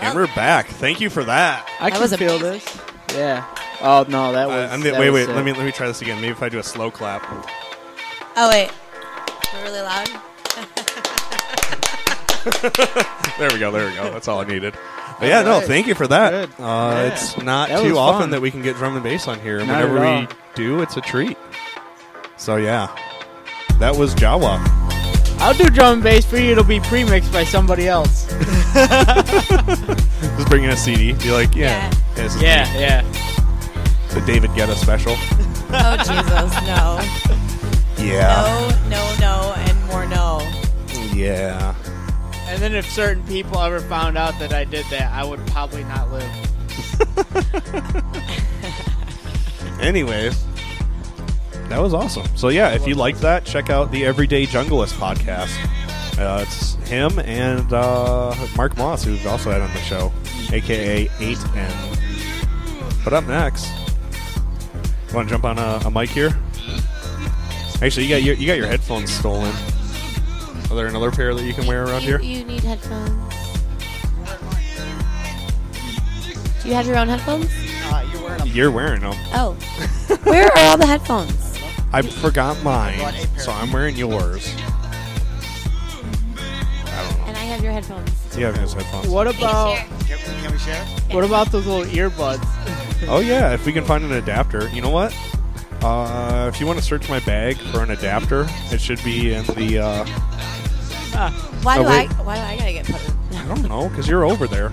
And we're back. Thank you for that. I can feel this. Yeah. Oh no, that was. Wait. Let me try this again. Maybe if I do a slow clap. Oh wait, we're really loud. There we go. That's all I needed. But yeah, no, thank you for that. It's not too often that we can get drum and bass on here. Whenever we do, it's a treat. So yeah, that was Jawa. I'll do drum and bass for you. It'll be pre-mixed by somebody else. Just bring in a CD. Be like, yeah. The David Guetta special. Oh Jesus, no. Yeah. No, and more no. Yeah. And then if certain people ever found out that I did that, I would probably not live. Anyways, that was awesome. So yeah, if you liked that, check out the Everyday Junglist podcast. It's him and Mark Moss, who's also had on the show, aka 8N. But up next, you want to jump on a mic here? Actually, you got your headphones stolen. Are there another pair that you can wear around here? You need headphones. Do you have your own headphones? You're wearing them. You're wearing them. Oh. Where are all the headphones? I forgot mine, so I'm wearing yours. I don't know. And I have your headphones. You have his headphones. What about... Can we share? What about those little earbuds? Oh yeah, if we can find an adapter. You know what? If you want to search my bag for an adapter, it should be in the... Why do I gotta get put in? I don't know, because you're over there.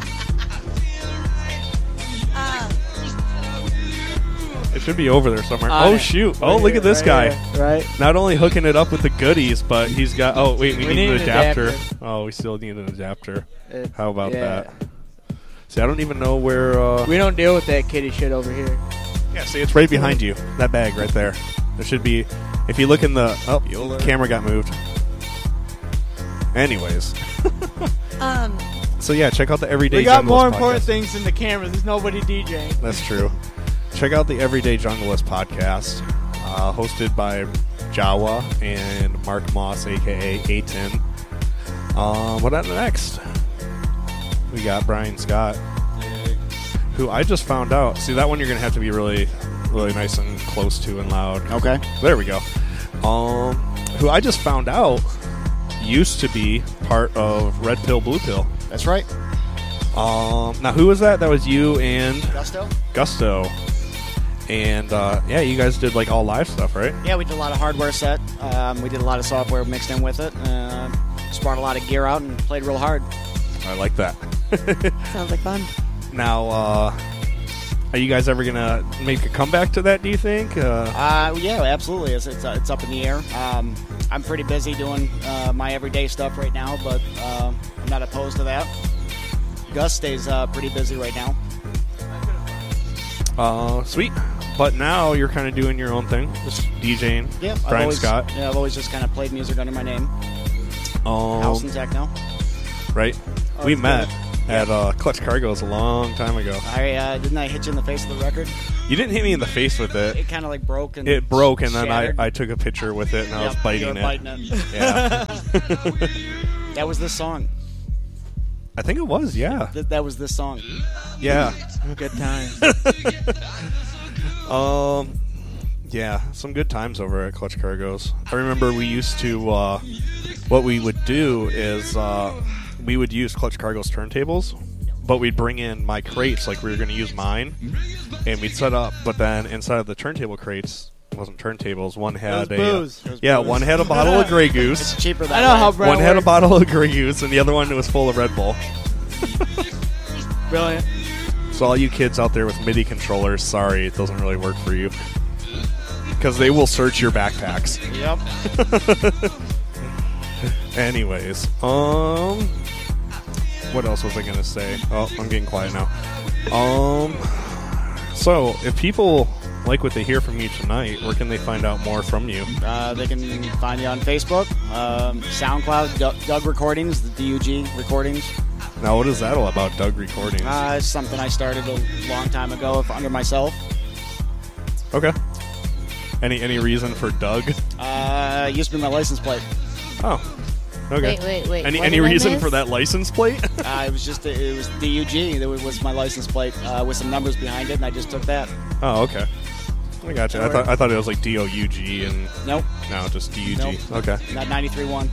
It should be over there somewhere. Oh, shoot. Oh, look at this guy. Right. Not only hooking it up with the goodies, but he's got... Oh, wait, we need an adapter. Oh, we still need an adapter. How about that? See, I don't even know where... We don't deal with that kitty shit over here. Yeah, see, it's right behind you. That bag right there. There should be... If you look in the... Oh, the camera got moved. Anyways. So, yeah, check out the Everyday Junglist podcast. We got more important things than the cameras. There's nobody DJing. That's true. Check out the Everyday Junglist podcast, hosted by Jawa and Mark Moss, a.k.a. 810. What next? We got Brian Scott, who I just found out. See, that one you're going to have to be really, really nice and close to and loud. Okay. There we go. Who I just found out used to be part of Red Pill, Blue Pill. That's right. Now, who was that? That was you and... Gusto. And, yeah, you guys did, like, all live stuff, right? Yeah, we did a lot of hardware set. We did a lot of software mixed in with it. Just brought a lot of gear out and played real hard. I like that. Sounds like fun. Now, are you guys ever going to make a comeback to that, do you think? Yeah, absolutely. It's up in the air. I'm pretty busy doing my everyday stuff right now, but I'm not opposed to that. Gus stays pretty busy right now. Sweet. But now you're kind of doing your own thing, just DJing. Yeah, Brian Scott. Yeah, I've always just kind of played music under my name. House and techno. Right. We met at Clutch Cargo's a long time ago. Didn't I hit you in the face with the record? You didn't hit me in the face with it. It kind of like broke and it broke, and shattered. then I took a picture with it, and I was biting it. Yeah. That was this song. I think it was, yeah. That was this song. Yeah. Good times. Yeah, some good times over at Clutch Cargo's. I remember we used to, what we would do is, we would use Clutch Cargo's turntables, but we'd bring in my crates like we were going to use mine, and we'd set up, but then inside of the turntable crates, it wasn't turntables, one had booze. One had a bottle of Grey Goose. It's cheaper that I know how Brett One had a works. bottle of Grey Goose, and the other one was full of Red Bull. Brilliant. So all you kids out there with MIDI controllers, sorry, it doesn't really work for you. Because they will search your backpacks. Yep. Anyways, what else was I going to say? Oh, I'm getting quiet now. So, if people like what they hear from you tonight, where can they find out more from you? They can find you on Facebook, SoundCloud, Doug Recordings, the DUG Recordings. Now, what is that all about, Doug Recordings? It's something I started a long time ago under myself. Okay. Any reason for Doug? Used to be my license plate. Oh. Okay. Wait. Any reason for that license plate? It was DUG. That was my license plate with some numbers behind it, and I just took that. Oh, okay. I got you. I thought it was like DOUG and Nope. no, just DUG. Nope. Okay. Not 93.1.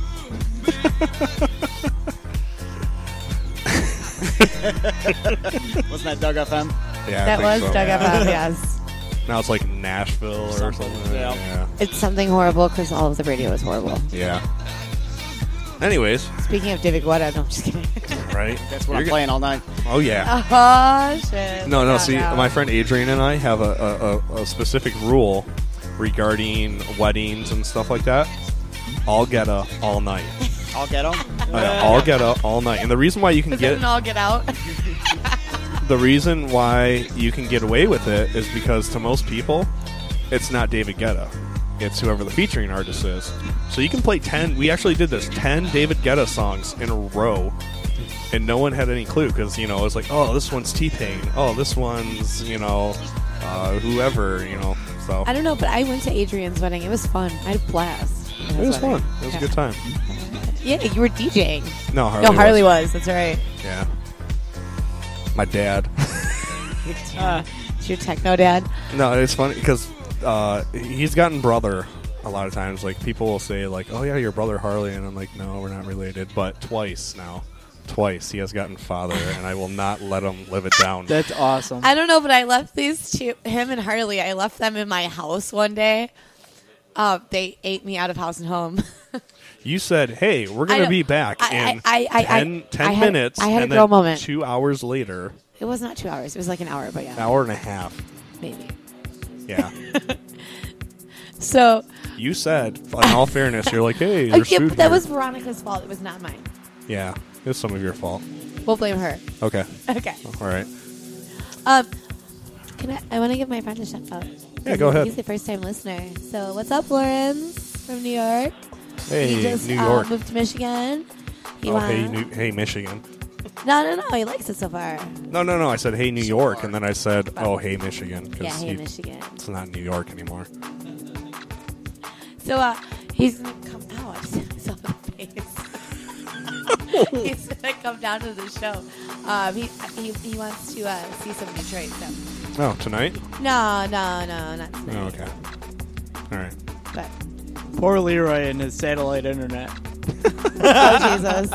Wasn't that Doug FM? Yeah, That I was think so. Doug FM, yes. Now it's like Nashville or something. Yeah. Yeah. It's something horrible because all of the radio is horrible. Yeah. Anyways, Speaking of David Guetta, no, I'm just kidding. right? That's what You're I'm playing all night. Oh yeah. Oh, shit. No. See, no. my friend Adrian and I have a specific rule regarding weddings and stuff like that. All Guetta all night. I'll get them. All Guetta all night. And the reason why you can Does get it all get out? the reason why you can get away with it is because to most people, it's not David Guetta. It's whoever the featuring artist is. So you can play 10. We actually did this 10 David Guetta songs in a row, and no one had any clue because it was like, oh, this one's T-Pain. Oh, this one's whoever. So I don't know, but I went to Adrian's wedding. It was fun. I had a blast. it was fun. It was a good time. Yeah, you were DJing. No, Harley. Harley was. That's right. Yeah. My dad. It's your techno dad. No, it's funny because he's gotten brother a lot of times. Like people will say, like, "Oh yeah, your brother Harley," and I'm like, "No, we're not related." But twice he has gotten father, and I will not let him live it down. That's awesome. I don't know, but I left these two, him and Harley. I left them in my house one day. They ate me out of house and home. You said, "Hey, we're going to be back in 10 minutes," I had and a girl then moment. 2 hours later, It was not 2 hours. It was like an hour, but yeah, hour and a half. maybe. Yeah. So You said, in all fairness, you're like, "Hey, there's okay, food but that here." was Veronica's fault. It was not mine. Yeah, it was some of your fault. We'll blame her. Okay, Okay. all right. I want to give my friend a shout out. Yeah, go ahead. He's the first time listener. So what's up, Lawrence from New York? Hey, He just New York. moved to Michigan. Hey, Michigan. No. He likes it so far. No. I said, "Hey, New York," and then I said, "Oh, hey, Michigan," Yeah, because hey, Michigan. it's not New York anymore. So he's gonna come out. I just saw the face. He's gonna come down to the show. He wants to see some Detroit stuff. Oh, tonight? No, not tonight. Oh, okay. All right. But Poor Leroy and his satellite internet. oh Jesus.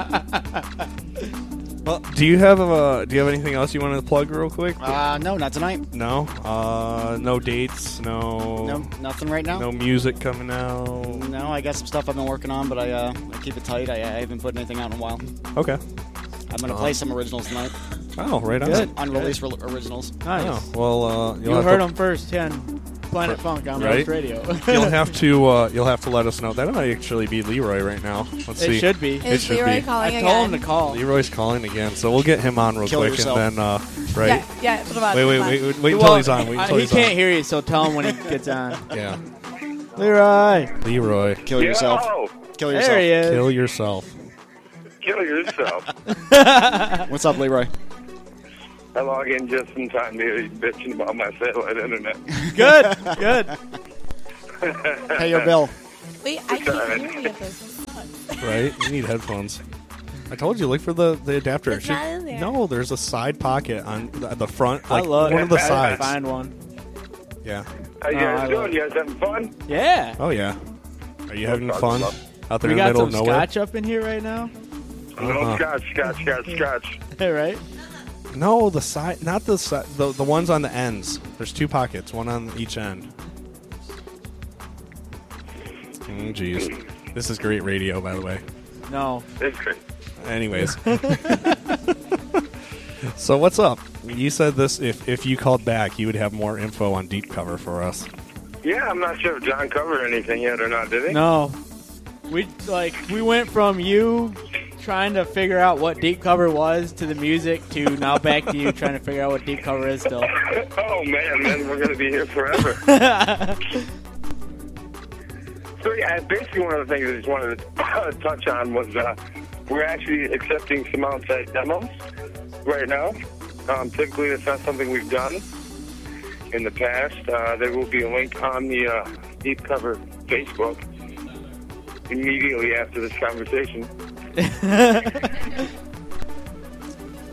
Well, do you have anything else you want to plug real quick? No, not tonight. No. No dates. No. Nothing right now. No music coming out. No, I got some stuff I've been working on, but I keep it tight. I haven't put anything out in a while. Okay. I'm going to play some originals tonight. Oh, right on. Good. Unreleased originals. Nice. Oh, well, You heard them first here on Planet Funk on Right? Roast Radio. You'll have to let us know. That might actually be Leroy right now. Let's see. It should be. Is should Leroy be. calling I again? told him to call. Leroy's calling again, so we'll get him on real Kill quick, yourself. and then right. Yeah. Put him on. Wait until Well, he's on. Wait until he he's can't on. hear you, so tell him when he gets on. Yeah. Leroy. Leroy, Kill yourself. Kill yourself. There he is. kill yourself. Kill yourself. What's up, Leroy? I log in just in time to hear you bitching about my satellite internet. Good. Pay your bill. Wait, I can't hear you. This sucks. Right? You need headphones. I told you, look for the adapter. It's not in there. No, there's a side pocket on the front, I like love one it. of the I sides. find one. Yeah. How you I guys love doing? You guys having fun? Yeah. Oh yeah. Are you having Talk fun about- out there We in the got middle some of nowhere? scotch up in here right now. No scotch. Right? No, the side, not the side. The ones on the ends. There's two pockets, one on each end. Jeez, this is great radio, by the way. No. It's great. Anyways, so what's up? You said this. If you called back, you would have more info on Deep Cover for us. Yeah, I'm not sure if John covered anything yet or not, did he? No. We went from you trying to figure out what Deep Cover was to the music to now back to you trying to figure out what Deep Cover is still. Oh, man, we're going to be here forever. So, yeah, basically one of the things I just wanted to touch on was we're actually accepting some outside demos right now. Typically, it's not something we've done in the past. There will be a link on the Deep Cover Facebook immediately after this conversation.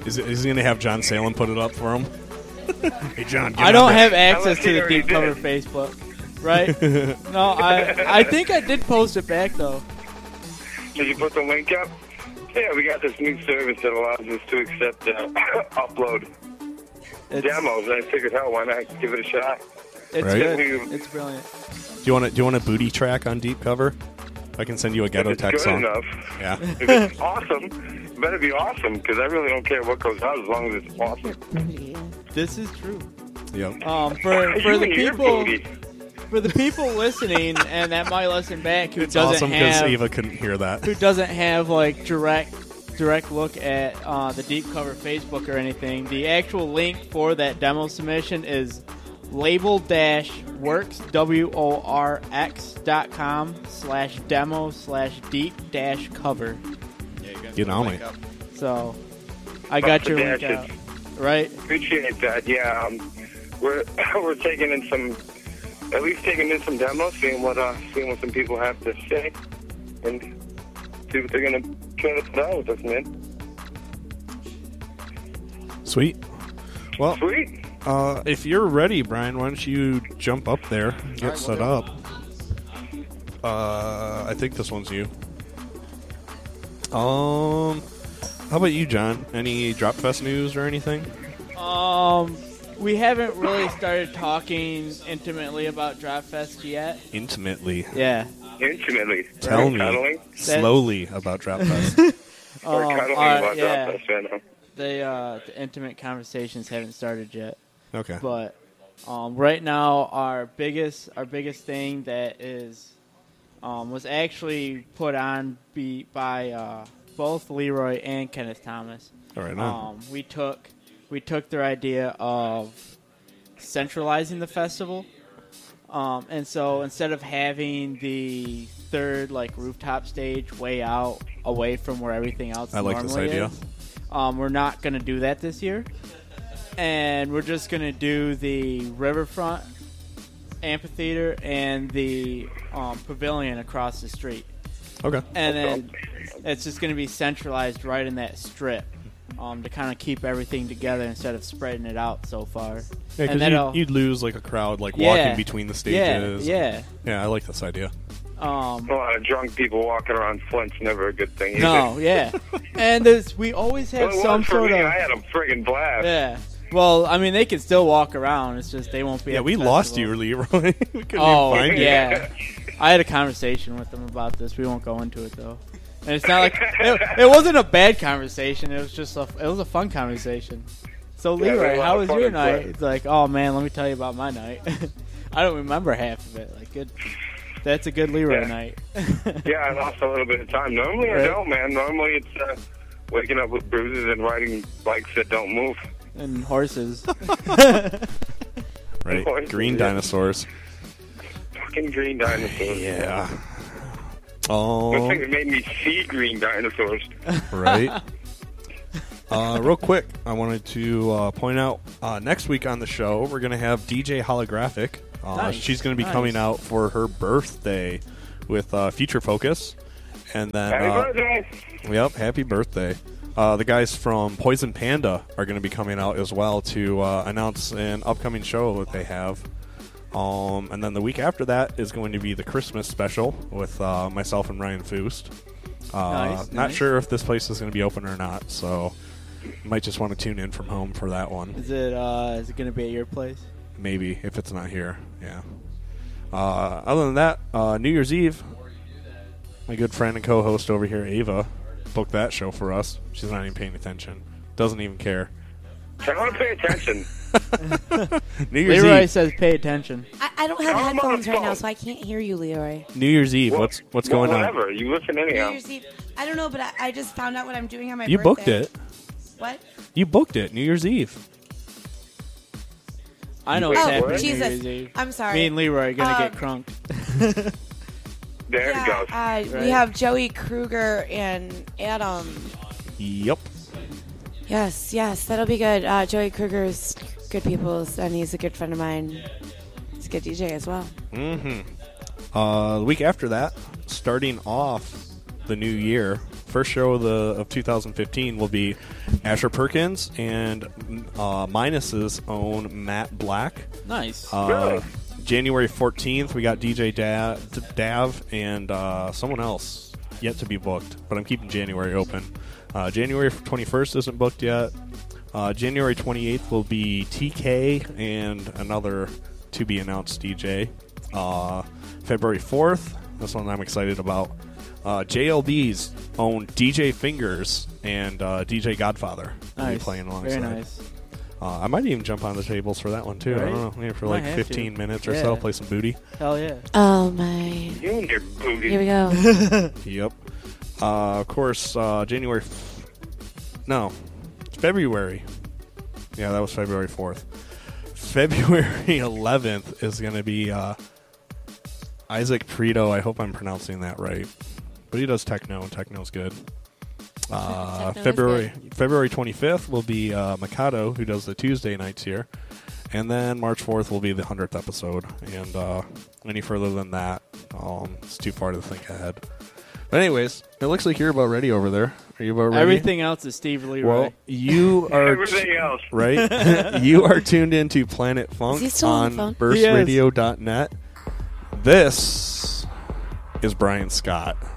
Is he going to have John Salem put it up for him? Hey, John, I don't have Unless access he to the already deep cover did. Facebook, right? No, I think I did post it back though. Did you put the link up? Yeah, we got this new service that allows us to accept upload It's, demos. And I figured, hell, why not give it a shot? it's Right? good. It's brilliant. Do you want a booty track on deep cover? I can send you a ghetto If it's tech good song. enough. Yeah. If it's awesome, it better be awesome, because I really don't care what goes out as long as it's awesome. This is true. Yep. For You the and your people booty. for the people listening and that might listen back who It's doesn't awesome because have Ava couldn't hear that. who doesn't have like direct look at the deep cover Facebook or anything. The actual link for that demo submission is label-works.com/demo/deep-cover. Get on it. So I got your link Fantastic. out. Right? Appreciate that. Yeah, we're taking in some demos, seeing what some people have to say, and see what they're gonna try to put out with us, man. Sweet. Well, Sweet. if you're ready, Brian, why don't you jump up there, get right, set we'll up. I think this one's you. How about you, John? Any Drop Fest news or anything? We haven't really started talking intimately about Drop Fest yet. Intimately. Yeah. Intimately. Tell me Cuddling. slowly about Drop Fest. Or cuddling about yeah. Drop Fest right now. The intimate conversations haven't started yet. Okay. But right now, our biggest thing that is was actually put on by both Leroy and Kenneth Thomas. All right. Now. We took their idea of centralizing the festival, and so instead of having the third rooftop stage way out away from where everything else I like this idea. is, we're not going to do that this year. And we're just going to do the riverfront amphitheater and the pavilion across the street. Okay. And then it's just going to be centralized right in that strip to kind of keep everything together instead of spreading it out so far. Yeah, And because you'd lose a crowd walking between the stages. Yeah. Yeah, I like this idea. A lot of drunk people walking around Flint's never a good thing either. No, yeah. And we always have Well, it some was for sort me. of... I had a friggin' blast. Yeah. Well, I mean, they can still walk around. It's just they won't be. Yeah, at we the lost festival. you, Leroy. We couldn't Oh, even find you. yeah. I had a conversation with them about this. We won't go into it though. And it's not like it wasn't a bad conversation. It was just it was a fun conversation. So Yeah, Leroy, a lot how of was fun your and night? play. It's like, oh man, let me tell you about my night. I don't remember half of it. Like good. That's a good Leroy Yeah. night. Yeah, I lost a little bit of time. Normally I Right. don't, man. Normally it's waking up with bruises and riding bikes that don't move. And horses. Right. Horses, Green yeah. dinosaurs. Fucking green dinosaurs. Yeah. I Oh, think it made me see green dinosaurs. right. Real quick, I wanted to point out next week on the show we're going to have DJ Holographic. Nice, She's going to be nice. coming out for her birthday with Future Focus, and then Happy birthday! yep, happy birthday. The guys from Poison Panda are going to be coming out as well to announce an upcoming show that they have. And then the week after that is going to be the Christmas special with myself and Ryan Foost. Nice, Not nice. sure if this place is going to be open or not, so you might just want to tune in from home for that one. Is it going to be at your place? Maybe, if it's not here. Yeah. Other than that, New Year's Eve, my good friend and co-host over here, Ava, booked that show for us. She's not even paying attention. Doesn't even care. I want to pay attention. New Year's Leroy Eve. says pay attention. I don't have I'm on headphones the right now, phone. so I can't hear you, Leroy. New Year's Eve. Well, What's going on? Whatever. You listen New anyhow. Year's Eve. I don't know, but I just found out what I'm doing on my You birthday. booked it. What? You booked it. New Year's Eve. I know Wait, what's Oh, happening. what? New Jesus. Year's Eve. I'm sorry. Me and Leroy are gonna get Um, crunked. There it goes. We Right. have Joey Kruger and Adam. Yep. Yes, that'll be good. Joey Kruger's good people, and he's a good friend of mine. He's a good DJ as well. Mm-hmm. The week after that, starting off the new year first show of 2015 will be Asher Perkins and Minus's own Matt Black. Nice. Really? January 14th, we got DJ Dav and someone else yet to be booked, but I'm keeping January open. January 21st isn't booked yet. January 28th will be TK and another to-be-announced DJ. February 4th, this one I'm excited about. JLB's own DJ Fingers and DJ Godfather will be Nice. playing alongside. Very nice. I might even jump on the tables for that one, too. I Right? don't know. Maybe for Might like have 15 to. minutes or Yeah. so, play some booty. Hell yeah. Oh my! You and your booty. Here we go. Yep. Of course, February. Yeah, that was February 4th. February 11th is going to be Isaac Preto. I hope I'm pronouncing that right. But he does techno, and techno's good. Techno is February 25th will be Mikado, who does the Tuesday nights here. And then March 4th will be the 100th episode. And any further than that, it's too far to think ahead. But anyways, it looks like you're about ready over there. Are you about ready? Everything else is Steve Leroy. Well, you are Everything else. right. You are tuned into Planet Funk Is he still on on the phone? He is. burstradio.net. This is Brian Scott.